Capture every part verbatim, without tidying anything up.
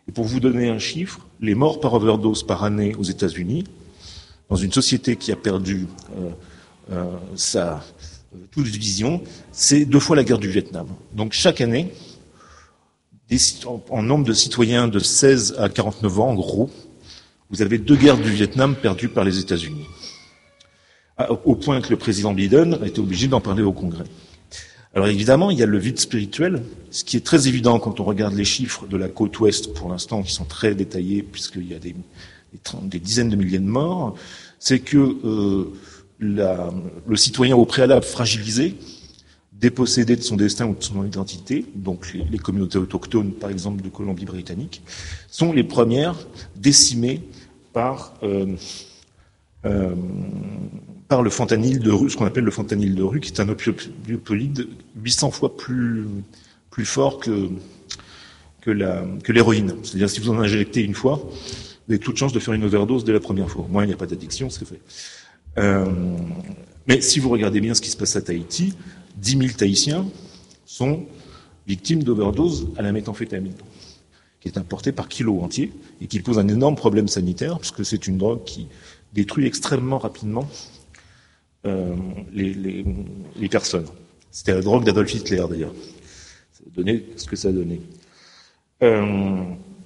Et pour vous donner un chiffre, les morts par overdose par année aux États-Unis, dans une société qui a perdu euh, euh, sa euh, toute vision, c'est deux fois la guerre du Vietnam. Donc chaque année, des, en, en nombre de citoyens de seize à quarante-neuf ans, en gros, vous avez deux guerres du Vietnam perdues par les États-Unis. Au point que le président Biden a été obligé d'en parler au Congrès. Alors évidemment, il y a le vide spirituel, ce qui est très évident quand on regarde les chiffres de la côte ouest pour l'instant, qui sont très détaillés, puisqu'il y a des, des, des dizaines de milliers de morts, c'est que euh, la, le citoyen au préalable fragilisé, dépossédé de son destin ou de son identité, donc les, les communautés autochtones, par exemple, de Colombie-Britannique, sont les premières décimées par... Euh, euh, par le fentanyl de rue, ce qu'on appelle le fentanyl de rue, qui est un opioïde huit cents fois plus, plus fort que, que, la, que l'héroïne. C'est-à-dire, si vous en injectez une fois, vous avez toute chance de faire une overdose dès la première fois. Au moins, il n'y a pas d'addiction, c'est fait. Euh, mais si vous regardez bien ce qui se passe à Tahiti, dix mille Tahitiens sont victimes d'overdose à la méthamphétamine, qui est importée par kilo entier et qui pose un énorme problème sanitaire, puisque c'est une drogue qui détruit extrêmement rapidement Euh, les, les, les personnes. C'était la drogue d'Adolf Hitler, d'ailleurs. Ça a donné ce que ça a donné. Euh,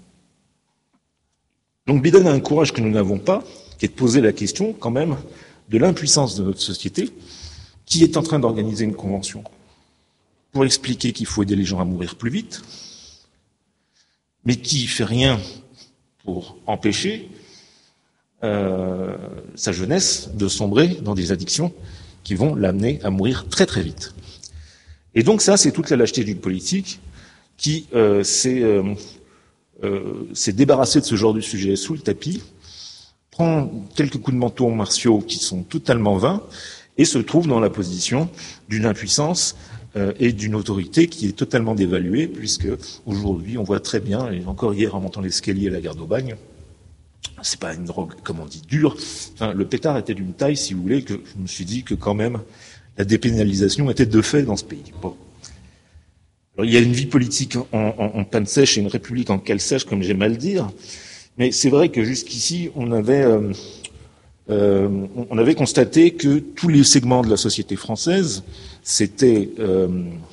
donc Biden a un courage que nous n'avons pas, qui est de poser la question, quand même, de l'impuissance de notre société, qui est en train d'organiser une convention pour expliquer qu'il faut aider les gens à mourir plus vite, mais qui fait rien pour empêcher Euh, sa jeunesse de sombrer dans des addictions qui vont l'amener à mourir très très vite. Et donc ça, c'est toute la lâcheté d'une politique qui euh, s'est euh, euh, s'est débarrassée de ce genre de sujet sous le tapis, prend quelques coups de manteau martiaux qui sont totalement vains et se trouve dans la position d'une impuissance euh, et d'une autorité qui est totalement dévaluée, puisque aujourd'hui on voit très bien, et encore hier en montant l'escalier à la gare d'Aubagne, c'est pas une drogue, comme on dit, dure. Enfin, le pétard était d'une taille, si vous voulez, que je me suis dit que quand même la dépénalisation était de fait dans ce pays. Bon. Alors, il y a une vie politique en, en, en panne sèche et une république en cale sèche, comme j'aime à le dire. Mais c'est vrai que jusqu'ici, on avait, euh, euh, on avait constaté que tous les segments de la société française s'étaient, euh,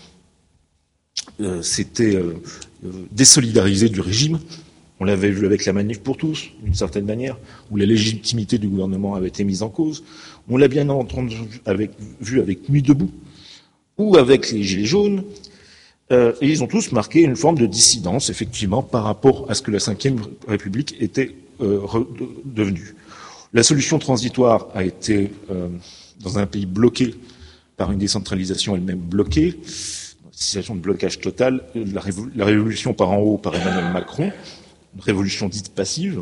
euh, s'étaient euh, désolidarisés du régime. On l'avait vu avec la manif pour tous, d'une certaine manière, où la légitimité du gouvernement avait été mise en cause. On l'a bien entendu avec, vu avec Nuit debout, ou avec les Gilets jaunes, euh, et ils ont tous marqué une forme de dissidence, effectivement, par rapport à ce que la Cinquième République était euh, devenue. La solution transitoire a été, euh, dans un pays bloqué par une décentralisation elle-même bloquée, une situation de blocage total, la, révo- la révolution par en haut par Emmanuel Macron, une révolution dite passive.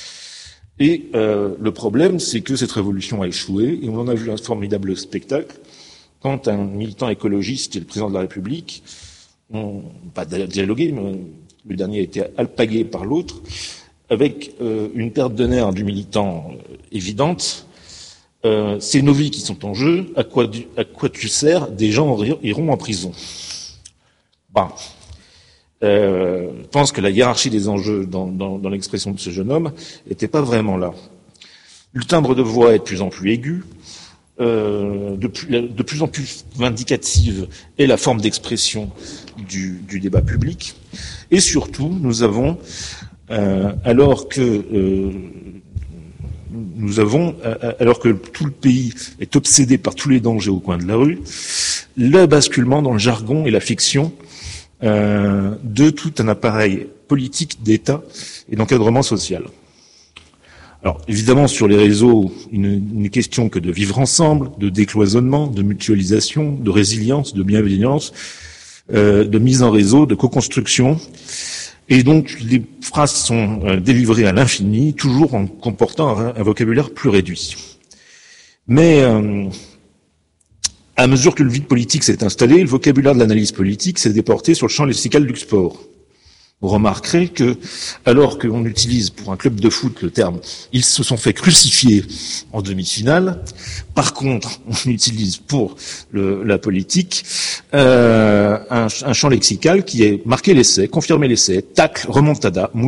Et euh, le problème, c'est que cette révolution a échoué, et on en a vu un formidable spectacle quand un militant écologiste et le président de la République ont pas dialogué, mais le dernier a été alpagué par l'autre, avec euh, une perte de nerfs du militant euh, évidente. Euh, c'est nos vies qui sont en jeu, à quoi, du, à quoi tu sers, des gens iront en prison. Bah. Euh, je pense que la hiérarchie des enjeux dans, dans, dans l'expression de ce jeune homme n'était pas vraiment là. Le timbre de voix est de plus en plus aigu, euh, de, plus, de plus en plus vindicative est la forme d'expression du, du débat public. Et surtout, nous avons, euh, alors que euh, nous avons, euh, alors que tout le pays est obsédé par tous les dangers au coin de la rue, le basculement dans le jargon et la fiction Euh, de tout un appareil politique d'État et d'encadrement social. Alors, évidemment, sur les réseaux, il n'est question que de vivre ensemble, de décloisonnement, de mutualisation, de résilience, de bienveillance, euh, de mise en réseau, de co-construction. Et donc, les phrases sont euh, délivrées à l'infini, toujours en comportant un, un vocabulaire plus réduit. Mais... Euh, À mesure que le vide politique s'est installé, le vocabulaire de l'analyse politique s'est déporté sur le champ lexical du sport. Vous remarquerez que, alors qu'on utilise pour un club de foot le terme « ils se sont fait crucifier en demi-finale », par contre, on utilise pour le, la politique euh, un, un champ lexical qui est marqué l'essai, confirmé l'essai, tacle, remontada,